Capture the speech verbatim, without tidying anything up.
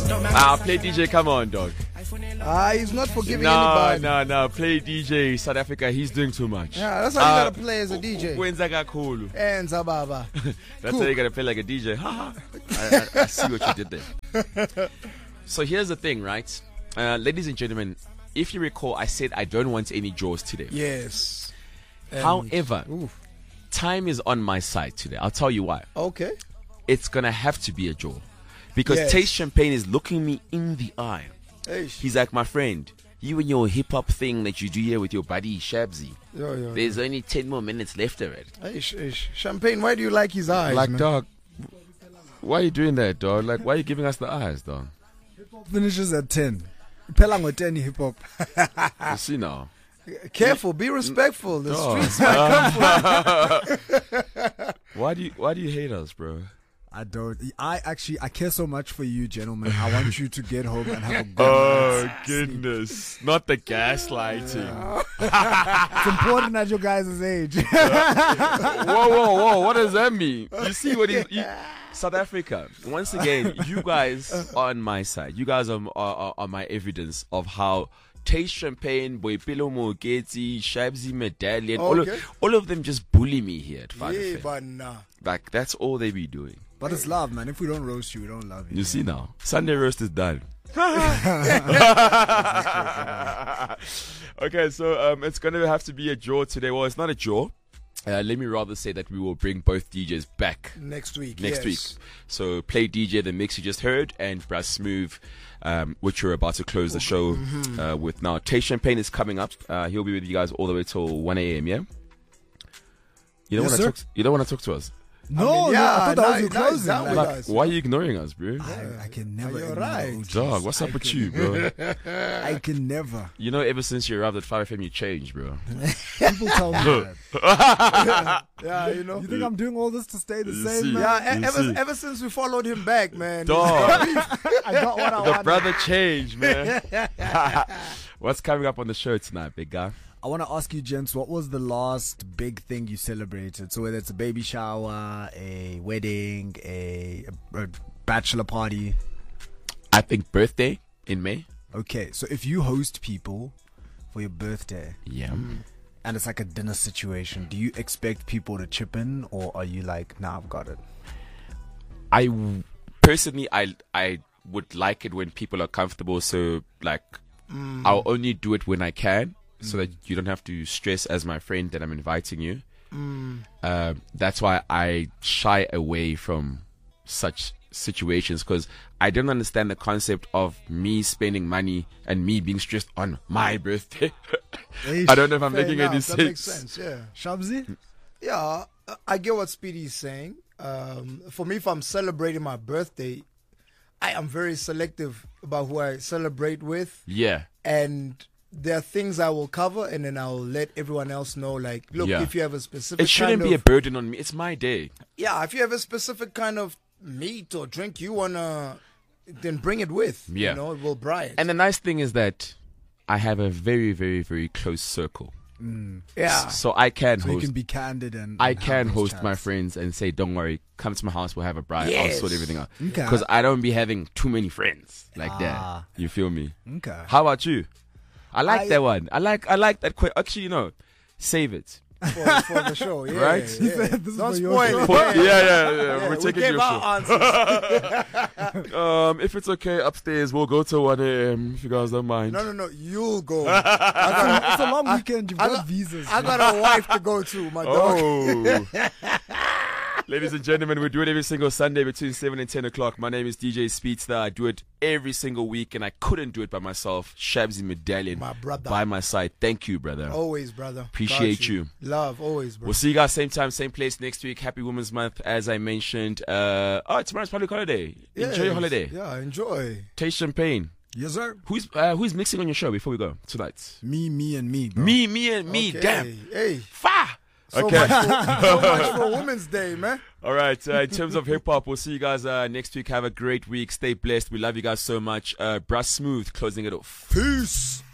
Ah, play D J, come on, dog. Ah, he's not forgiving no, anybody. No, no, play D J. South Africa, he's doing too much. Yeah, that's how uh, you gotta play as a D J. Wenza kakhulu. Enza baba. That's cool. How you gotta play like a D J. I, I, I see what you did there. So here's the thing, right? Uh, ladies and gentlemen, if you recall, I said I don't want any draws today. Yes. And However, oof. time is on my side today. I'll tell you why. Okay. It's gonna have to be a draw. Because yes. Taste Champagne is looking me in the eye. Eish. He's like, my friend, you and your hip-hop thing that you do here with your buddy Shabzy. Yo, yo, There's yo. only ten more minutes left of it. Eish, eish. Champagne, why do you like his eyes, Like, man? dog, why are you doing that, dog? Like, why are you giving us the eyes, dog? Hip-hop finishes at ten. Pelang with ten hip-hop. You see now. Careful, be respectful. The Dog. streets might come for Why do you Why do you hate us, bro? I don't. I actually, I care so much for you, gentlemen. I want you to get home and have a good Oh, night's goodness. Not the gaslighting. It's important at your guys' age. Whoa, whoa, whoa. What does that mean? You see what he's... You, South Africa, once again, you guys are on my side. You guys are, are, are, are my evidence of how Taste Champagne, Boipelo Mogeti, Shabzy Medallion, all, Okay. of, all of them just bully me here at Five Yeah, F M. but nah. Like, that's all they be doing. But it's love, man. If we don't roast you, we don't love you. You see now, Sunday roast is done. Okay, so um, it's going to have to be a draw today. Well, it's not a draw. Uh, let me rather say that we will bring both D Js back Next week. next yes. week. So play D J, the mix you just heard, and Brass Smooth, um, which we're about to close the show Mm-hmm. uh, with now. Taste Champagne is coming up. Uh, he'll be with you guys all the way till one a.m., yeah? You don't Yes, want to sir. talk? You don't want to talk to us? No, I mean, no, yeah, I thought that was nice, your nice, closing. that was like, nice. Why are you ignoring us, bro? I, I can never. You're ignore right. O Gs. Dog, what's up I with can- you, bro? I can never. You know, ever since you arrived at five F M, you changed, bro. People tell me that. Yeah, you know. You think I'm doing all this to stay the You same, see. man? Yeah, e- You ever, see. ever since we followed him back, man. Dog, I got what I the wanted. brother changed, man. What's coming up on the show tonight, big guy? I want to ask you, gents, what was the last big thing you celebrated? So whether it's a baby shower, a wedding, a, a bachelor party. I think birthday in May. Okay, so if you host people for your birthday Yeah. and it's like a dinner situation, do you expect people to chip in, or are you like, nah, I've got it? I w- personally, I I would like it when people are comfortable. So like, I'll only do it when I can, so that you don't have to stress as my friend that I'm inviting you. Um, that's why I shy away from such situations, because I don't understand the concept of me spending money and me being stressed on my birthday. I don't know if I'm Fair making enough, any that sense. makes sense, yeah. Shabzi? Yeah, uh, I get what Speedy's saying. Um, for me, if I'm celebrating my birthday, I am very selective about who I celebrate with. Yeah. And there are things I will cover, and then I'll let everyone else know, like, look, Yeah. if you have a specific It shouldn't kind be of, a burden on me. It's my day. yeah, if you have a specific kind of meat or drink you want to, then bring it with. Yeah. You know, we'll braai it. And the nice thing is that I have a very, very, very close circle. yeah. So I can So you host. can be candid and. I and have can those host chats. my friends and say, "Don't worry, come to my house. We'll have a bride. I'll Yes. sort everything out." Okay. Because I don't be having too many friends like Ah. that. You feel me? Okay. How about you? I like I- that one. I like. I like that. Que- Actually, you know, save it. For, for the show, yeah. Right? Yeah. This is Don't for your spoil it. For- Yeah, yeah, yeah, yeah. yeah, We're we taking gave your our show. answers. Um, if it's okay, upstairs we'll go to one a.m. if you guys don't mind. No, no, no. You'll go. It's a, it's a long weekend. You've I got got- visas. I got a wife to go to, my dog. Oh. Ladies and gentlemen, we do it every single Sunday between seven and ten o'clock. My name is D J Speedster. I do it every single week, and I couldn't do it by myself. Shabzy Medallion, My brother. by my side. Thank you, brother. Always, brother. Appreciate Got you. Love, always, bro. We'll see you guys same time, same place next week. Happy Women's Month, as I mentioned. Uh, oh, tomorrow's public holiday. Enjoy your Yes. holiday. Yeah, enjoy. Taste champagne. Yes, sir. Who's uh, who's mixing on your show before we go tonight? Me, me, and me. Bro. Me, me, and me. Okay. Damn. Hey, Fire. so, Okay. much for, so much for Women's Day, man. All right. Uh, in terms of hip hop, we'll see you guys uh, next week. Have a great week. Stay blessed. We love you guys so much. Uh, Brass Smooth closing it off. Peace.